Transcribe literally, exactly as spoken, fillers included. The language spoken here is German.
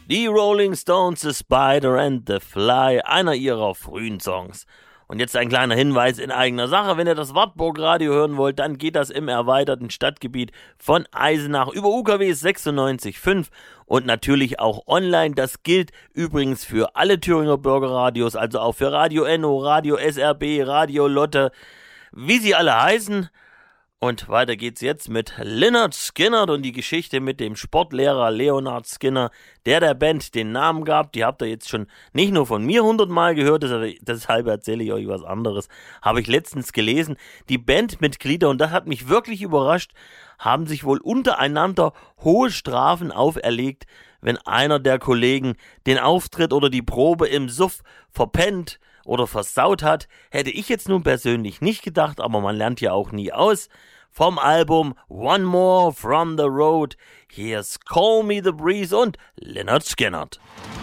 Die Rolling Stones, The Spider and the Fly, einer ihrer frühen Songs. Und jetzt ein kleiner Hinweis in eigener Sache, wenn ihr das Wartburg-Radio hören wollt, dann geht das im erweiterten Stadtgebiet von Eisenach über U K W sechsundneunzig Komma fünf und natürlich auch online. Das gilt übrigens für alle Thüringer Bürgerradios, also auch für Radio Enno, Radio S R B, Radio Lotte, wie sie alle heißen. Und weiter geht's jetzt mit Lynyrd Skynyrd und die Geschichte mit dem Sportlehrer Leonard Skinner, der der Band den Namen gab. Die habt ihr jetzt schon nicht nur von mir hundertmal gehört, deshalb erzähle ich euch was anderes. Habe ich letztens gelesen. Die Bandmitglieder, und das hat mich wirklich überrascht, haben sich wohl untereinander hohe Strafen auferlegt, wenn einer der Kollegen den Auftritt oder die Probe im Suff verpennt oder versaut hat. Hätte ich jetzt nun persönlich nicht gedacht, aber man lernt ja auch nie aus. Vom Album One More from the Road, here's Call Me the Breeze und Lynyrd Skynyrd.